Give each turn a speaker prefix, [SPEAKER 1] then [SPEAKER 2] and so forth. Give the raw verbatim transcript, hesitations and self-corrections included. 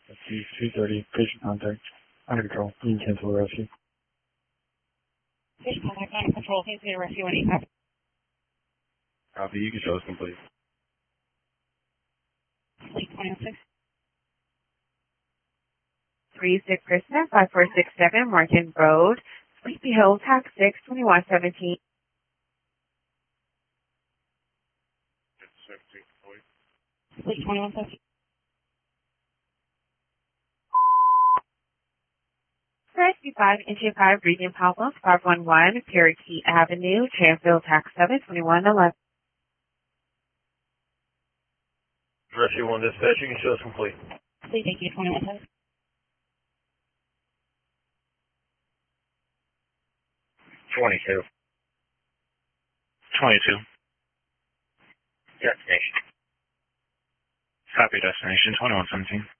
[SPEAKER 1] That's two thirty, patient contact. Under control. You can cancel the rescue.
[SPEAKER 2] Patient contact under control. Please be a rescue when you have.
[SPEAKER 3] Copy. You can show us complete.
[SPEAKER 2] Fleet twenty oh six.
[SPEAKER 4] three six percent, five four six seven, Martin Road, Sleepy Hill, tax six, twenty-one seventeen.
[SPEAKER 2] Fleet twenty-one seventeen.
[SPEAKER 4] Rescue five, Engine five, breathing problems, five one one, Cherokee Avenue, Transville, tax seven, twenty-one eleven.
[SPEAKER 3] Rescue one dispatch, you can show us complete.
[SPEAKER 2] Fleet thank you, twenty-one seventeen.
[SPEAKER 3] twenty-two.
[SPEAKER 5] twenty-two.
[SPEAKER 3] Destination.
[SPEAKER 5] Copy destination, twenty-one seventeen.